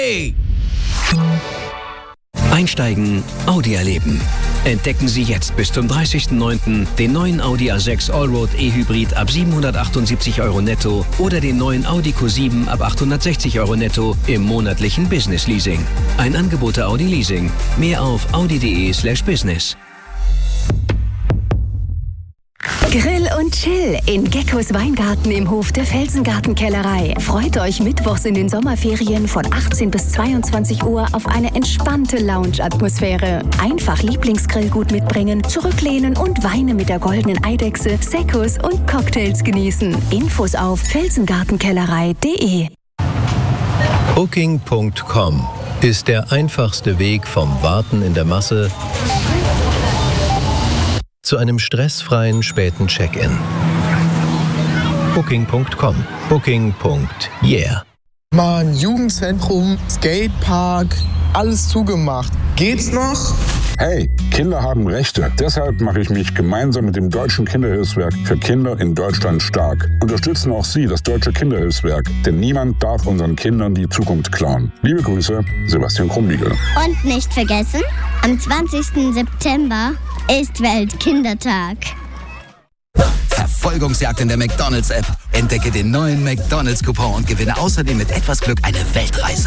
Hey! Einsteigen, Audi erleben. Entdecken Sie jetzt bis zum 30.09. den neuen Audi A6 Allroad E-Hybrid ab 778 € netto oder den neuen Audi Q7 ab 860 € netto im monatlichen Business Leasing. Ein Angebot der Audi Leasing. Mehr auf audi.de/business. Grill und Chill in Geckos Weingarten im Hof der Felsengartenkellerei. Freut euch mittwochs in den Sommerferien von 18 bis 22 Uhr auf eine entspannte Lounge-Atmosphäre. Einfach Lieblingsgrillgut mitbringen, zurücklehnen und Weine mit der goldenen Eidechse, Seccos und Cocktails genießen. Infos auf felsengartenkellerei.de. Booking.com ist der einfachste Weg vom Warten in der Masse zu einem stressfreien späten Check-in. Booking.com. Booking.yeah. Mann, Jugendzentrum, Skatepark, alles zugemacht. Geht's noch? Hey, Kinder haben Rechte. Deshalb mache ich mich gemeinsam mit dem Deutschen Kinderhilfswerk für Kinder in Deutschland stark. Unterstützen auch Sie das Deutsche Kinderhilfswerk, denn niemand darf unseren Kindern die Zukunft klauen. Liebe Grüße, Sebastian Krumbiegel. Und nicht vergessen, am 20. September ist Weltkindertag. Verfolgungsjagd in der McDonald's-App. Entdecke den neuen McDonald's-Coupon und gewinne außerdem mit etwas Glück eine Weltreise.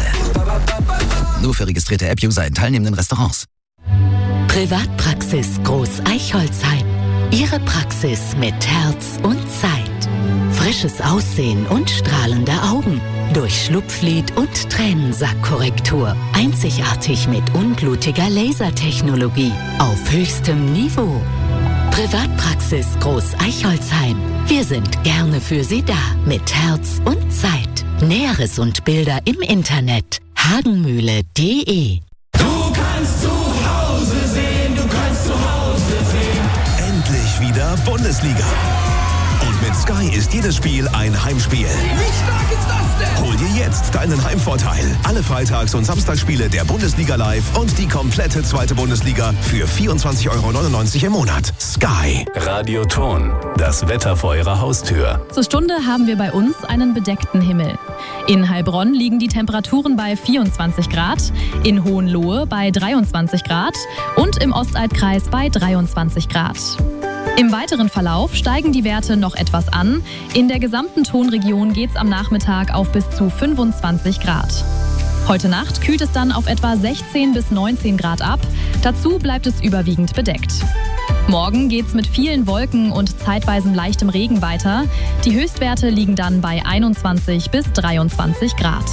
Nur für registrierte App-User in teilnehmenden Restaurants. Privatpraxis Groß Eichholzheim. Ihre Praxis mit Herz und Zeit. Frisches Aussehen und strahlende Augen. Durch Schlupflid und Tränensackkorrektur. Einzigartig mit unblutiger Lasertechnologie. Auf höchstem Niveau. Privatpraxis Groß Eichholzheim. Wir sind gerne für Sie da. Mit Herz und Zeit. Näheres und Bilder im Internet. hagenmühle.de. Du kannst zu Hause sehen, du kannst zu Hause sehen. Endlich wieder Bundesliga. Und mit Sky ist jedes Spiel ein Heimspiel. Wie stark ist das denn? Hol dir jetzt deinen Heimvorteil. Alle Freitags- und Samstagsspiele der Bundesliga live und die komplette zweite Bundesliga für 24,99 € im Monat. Sky. Radioton. Das Wetter vor Ihrer Haustür. Zur Stunde haben wir bei uns einen bedeckten Himmel. In Heilbronn liegen die Temperaturen bei 24 Grad, in Hohenlohe bei 23 Grad und im Ostalbkreis bei 23 Grad. Im weiteren Verlauf steigen die Werte noch etwas an. In der gesamten Tonregion geht es am Nachmittag auf bis zu 25 Grad. Heute Nacht kühlt es dann auf etwa 16 bis 19 Grad ab. Dazu bleibt es überwiegend bedeckt. Morgen geht's mit vielen Wolken und zeitweisem leichtem Regen weiter. Die Höchstwerte liegen dann bei 21 bis 23 Grad.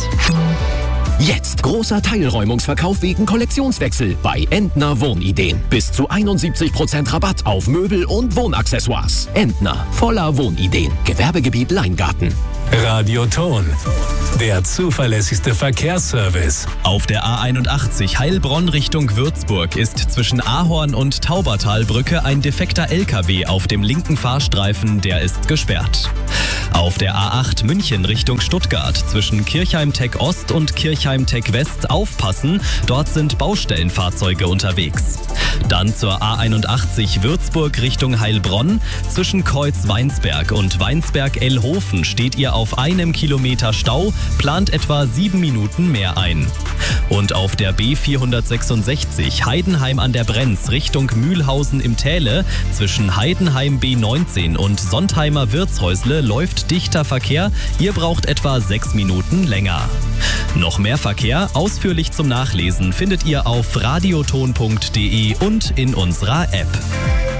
Jetzt großer Teilräumungsverkauf wegen Kollektionswechsel bei Entner Wohnideen. Bis zu 71% Rabatt auf Möbel und Wohnaccessoires. Entner, voller Wohnideen. Gewerbegebiet Leingarten. Radioton. Der zuverlässigste Verkehrsservice. Auf der A81 Heilbronn Richtung Würzburg ist zwischen Ahorn und Taubertalbrücke ein defekter LKW auf dem linken Fahrstreifen, der ist gesperrt. Auf der A8 München Richtung Stuttgart zwischen Kirchheim-Tech Ost und Kirchheim-Tech West aufpassen, dort sind Baustellenfahrzeuge unterwegs. Dann zur A81 Würzburg Richtung Heilbronn. Zwischen Kreuz Weinsberg und Weinsberg-Ellhofen steht ihr auf einem Kilometer Stau, plant etwa 7 Minuten mehr ein. Und auf der B466 Heidenheim an der Brenz Richtung Mühlhausen im Täle zwischen Heidenheim B19 und Sontheimer Wirtshäusle läuft dichter Verkehr. Ihr braucht etwa 6 Minuten länger. Noch mehr Verkehr, ausführlich zum Nachlesen, findet ihr auf radioton.de und in unserer App.